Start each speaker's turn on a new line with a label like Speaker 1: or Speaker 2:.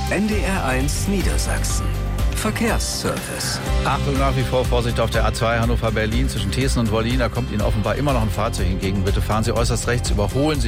Speaker 1: NDR1 Niedersachsen. Verkehrsservice.
Speaker 2: Achtung, nach wie vor Vorsicht auf der A2 Hannover-Berlin zwischen Thesen und Wollin. Da kommt Ihnen offenbar immer noch ein Fahrzeug entgegen. Bitte fahren Sie äußerst rechts, überholen Sie